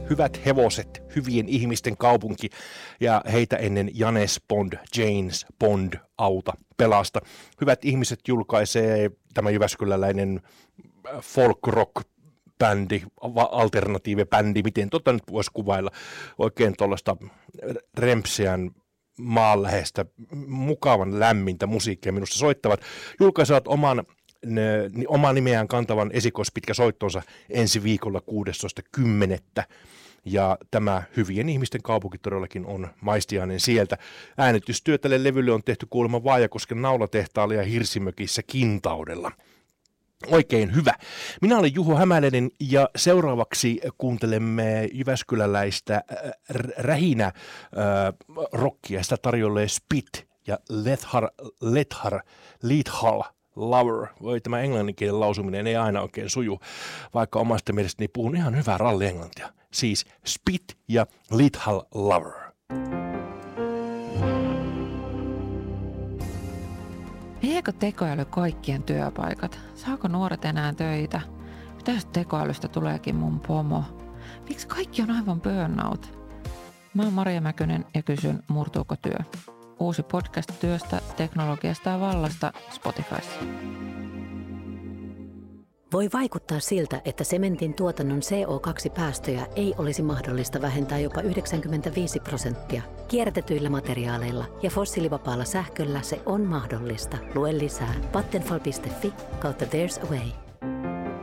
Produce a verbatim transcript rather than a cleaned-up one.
Hyvät hevoset, hyvien ihmisten kaupunki ja heitä ennen Janes Bond, James Bond, auta, pelasta. Hyvät ihmiset julkaisee tämä jyväskyläläinen folk rock bändi, alternatiivibändi, miten tota nyt voisi kuvailla, oikein tuollaista rempseän maanläheistä, mukavan lämmintä musiikkia minusta soittavat. Julkaisevat oman, ne, oman nimeään kantavan esikoispitkä soittonsa ensi viikolla kuudestoista kymmenettä. Ja tämä hyvien ihmisten kaupunki todellakin on maistiainen sieltä. Äänitystyö tälle levylle on tehty kuulemma Vaajakosken naulatehtaalla ja Hirsimökissä Kintaudella. Oikein hyvä. Minä olen Juho Hämäläinen ja seuraavaksi kuuntelemme jyväskyläläistä rähinä äh, rockia. Sitä tarjoilee Spit ja Lethar, Lethar, Lethal Lover. Voi, tämä englanninkielen lausuminen ei aina oikein suju, vaikka omasta mielestäni puhun ihan hyvää rallienglantia. Siis Spit ja Lethal Lover. Viekö tekoäly kaikkien työpaikat? Saako nuoret enää töitä? Mitä jos tekoälystä tuleekin mun pomo? Miksi kaikki on aivan burnout? Mä oon Maria Mäkynen ja kysyn, murtuuko työ? Uusi podcast työstä, teknologiasta ja vallasta Spotifyssa. Voi vaikuttaa siltä, että sementin tuotannon C O kaksi päästöjä ei olisi mahdollista vähentää jopa yhdeksänkymmentäviisi prosenttia. Kierrätetyillä materiaaleilla ja fossiilivapaalla sähköllä se on mahdollista. Lue lisää vattenfall piste fi kautta there's a way.